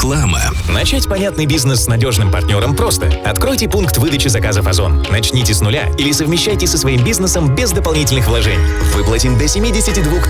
Реклама. Начать понятный бизнес с надежным партнером просто. Откройте пункт выдачи заказов Озон. Начните с нуля или совмещайте со своим бизнесом без дополнительных вложений. Выплатим до 72